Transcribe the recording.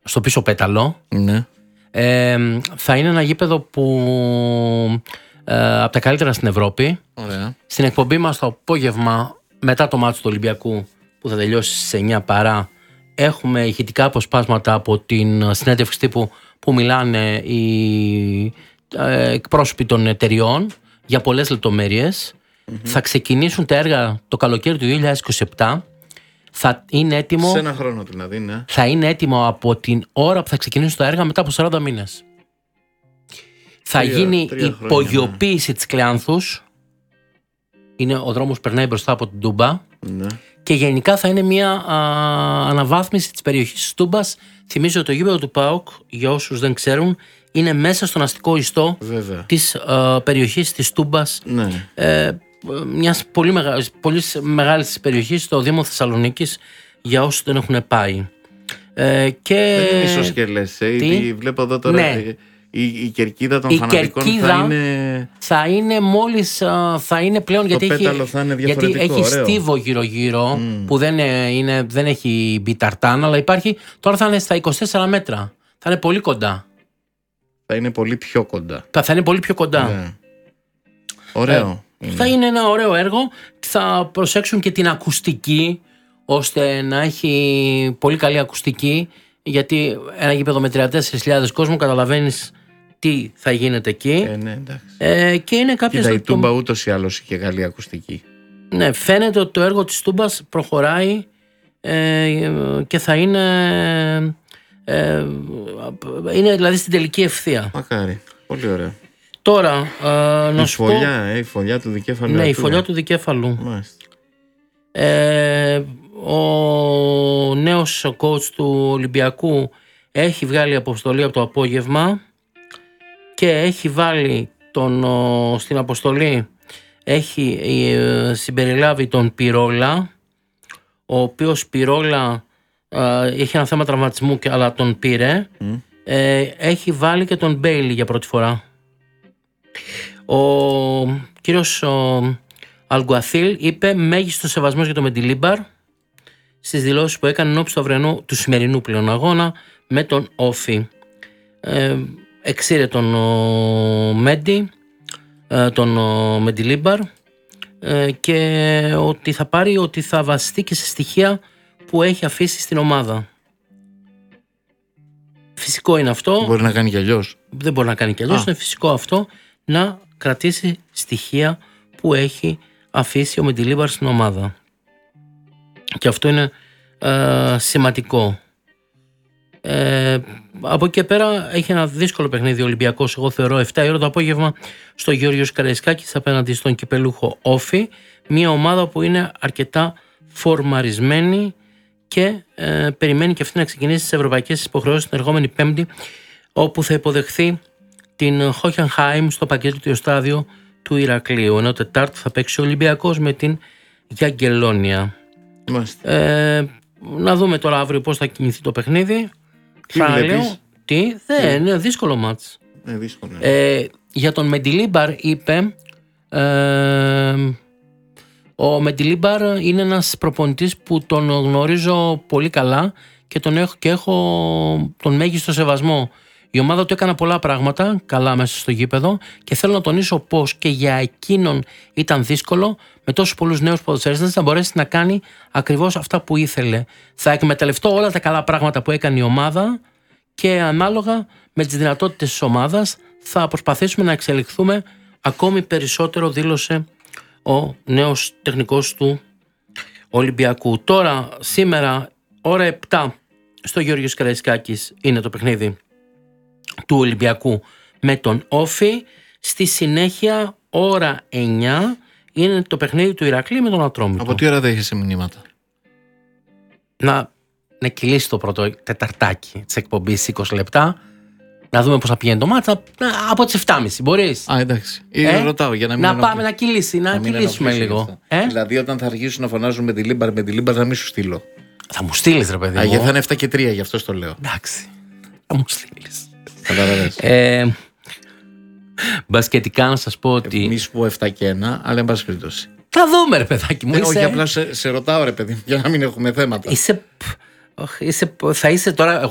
στο πίσω πέταλο. Ναι. Θα είναι ένα γήπεδο που από τα καλύτερα στην Ευρώπη. Ωραία. Στην εκπομπή μας το απόγευμα, μετά το μάτσο του Ολυμπιακού που θα τελειώσει στις 9 παρά, έχουμε ηχητικά αποσπάσματα από την συνέντευξη τύπου που μιλάνε οι εκπρόσωποι των εταιριών για πολλές λεπτομέρειες. Θα ξεκινήσουν τα έργα το καλοκαίρι του 2027. Θα είναι έτοιμο. Σε ένα χρόνο δηλαδή, ναι. Θα είναι έτοιμο από την ώρα που θα ξεκινήσουν τα έργα μετά από 40 μήνες. Θα γίνει υπογειοποίηση της Κλεάνθους. Είναι ο δρόμος που περνάει μπροστά από την Τούμπα. Ναι. Και γενικά θα είναι μια αναβάθμιση της περιοχής της Τούμπας. Θυμίζω ότι το γήπεδο του ΠΑΟΚ, για όσους δεν ξέρουν, είναι μέσα στον αστικό ιστό της περιοχής της Τούμπας. Ναι. Μιας πολύ μεγάλης περιοχής στο Δήμο Θεσσαλονίκης, για όσους δεν έχουν πάει. Και... Δεν είναι ισοσκελές, βλέπω εδώ τώρα. Ναι. Η κερκίδα των φανατικών θα είναι μόλις, θα είναι πλέον, γιατί έχει στίβο γύρω-γύρω που δεν έχει μπει ταρτάν, αλλά υπάρχει, τώρα θα είναι στα 24 μέτρα. Θα είναι πολύ κοντά. Θα είναι πολύ πιο κοντά. Θα είναι πολύ πιο κοντά. Ναι. Ωραίο. Θα είναι ένα ωραίο έργο. Θα προσέξουν και την ακουστική, ώστε να έχει πολύ καλή ακουστική, γιατί ένα γήπεδο με 34.000 κόσμο, καταλαβαίνεις τι θα γίνεται εκεί. Ναι, εντάξει. Και είναι κάποιες... Κοίτα, η Τούμπα ούτως ή άλλως είχε καλή ακουστική. Ναι, φαίνεται ότι το έργο της Τούμπας προχωράει και θα είναι δηλαδή στην τελική ευθεία. Μακάρι, πολύ ωραία. Τώρα, να σου πω... Η φωλιά του δικέφαλου. Ναι, η φωλιά του δικέφαλου. Μάλιστα. Ο νέος coach του Ολυμπιακού έχει βγάλει αποστολή από το απόγευμα και έχει βάλει στην αποστολή, έχει συμπεριλάβει τον Πυρόλα, ο οποίος Πυρόλα έχει ένα θέμα τραυματισμού αλλά τον πήρε. Έχει βάλει και τον Μπέιλι για πρώτη φορά. Ο κύριος Αλγκουαθίλ είπε μέγιστο σεβασμός για το Μεντιλίμπαρ στις δηλώσεις που έκανε ενόψει του σημερινού πλέον αγώνα με τον Όφη. Εξήρε τον Μέντι, τον Μεντιλίμπαρ, και ότι θα βασιστεί και σε στοιχεία που έχει αφήσει στην ομάδα. Φυσικό είναι αυτό. Μπορεί να κάνει κι αλλιώς. Δεν μπορεί να κάνει κι αλλιώς. Είναι φυσικό αυτό, να κρατήσει στοιχεία που έχει αφήσει ο Μεντιλίμπαρ στην ομάδα. Και αυτό είναι σημαντικό. Από εκεί πέρα έχει ένα δύσκολο παιχνίδι ο Ολυμπιακός, εγώ θεωρώ, 7 η ώρα το απόγευμα στο Γεώργιος Καραϊσκάκης απέναντι στον κυπελούχο Όφη, μια ομάδα που είναι αρκετά φορμαρισμένη και περιμένει και αυτή να ξεκινήσει τις ευρωπαϊκές υποχρεώσεις την ερχόμενη Πέμπτη, όπου θα υποδεχθεί την Χόχενχάιμ στο παγκόσμιο στάδιο του Ηρακλείου, ενώ Τετάρτη θα παίξει ο Ολυμπιακός με την Γιαγκελόνια. Να δούμε τώρα αύριο πώς θα κινηθεί το παιχνίδι. Είναι δύσκολο μάτς. Για τον Μεντιλίμπαρ είπε, ο Μεντιλίμπαρ είναι ένας προπονητής που τον γνωρίζω πολύ καλά και έχω τον μέγιστο σεβασμό. Η ομάδα του έκανε πολλά πράγματα καλά μέσα στο γήπεδο και θέλω να τονίσω πως και για εκείνον ήταν δύσκολο με τόσους πολλούς νέους ποδοσφαιριστές να μπορέσει να κάνει ακριβώς αυτά που ήθελε. Θα εκμεταλλευτώ όλα τα καλά πράγματα που έκανε η ομάδα και ανάλογα με τις δυνατότητες της ομάδας θα προσπαθήσουμε να εξελιχθούμε ακόμη περισσότερο, δήλωσε ο νέος τεχνικός του Ολυμπιακού. Τώρα, σήμερα, ώρα 7 στο Γεώργιος Καραϊσκάκης είναι το παιχνίδι του Ολυμπιακού με τον Όφη. Στη συνέχεια, ώρα 9 είναι το παιχνίδι του Ηρακλή με τον Ατρόμητο. Από τι ώρα δέχεσαι μηνύματα? Να κυλήσει το πρώτο τεταρτάκι της εκπομπής 20 λεπτά. Να δούμε πώς θα πηγαίνει το μάτσα. Από τις 7.30 μπορείς? Εντάξει. Ρωτάω για να μην. Να πάμε να κυλήσει, να κυλήσουμε λίγο. Δηλαδή, όταν θα αρχίσουν να φωνάζουν με τη Λίμπαρ, θα μην σου στείλω. Θα μου στείλεις, ρε παιδί μου. Γιατί θα είναι 7 και 3, γι' αυτό το λέω. Εντάξει. Θα μου στείλεις. Καταλαβαίνεις. Μπασκετικά να σας πω ότι. Μη σου πω 7 και 1, αλλά εν πάση περιπτώσει. Θα δούμε, ρε παιδάκι μου. Όχι, απλά σε ρωτάω, ρε παιδί, για να μην έχουμε θέματα. Θα είσαι τώρα.